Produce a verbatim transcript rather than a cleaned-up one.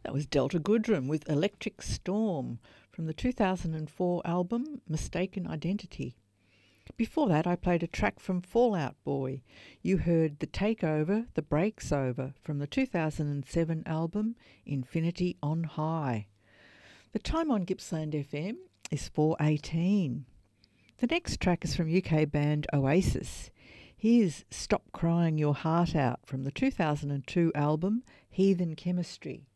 That was Delta Goodrem with Electric Storm from the two thousand four album Mistaken Identity. Before that, I played a track from Fall Out Boy. You heard The Takeover, The Break's Over from the two thousand seven album Infinity on High. The time on Gippsland F M is four eighteen. The next track is from U K band Oasis. Here's Stop Crying Your Heart Out from the two thousand two album Heathen Chemistry.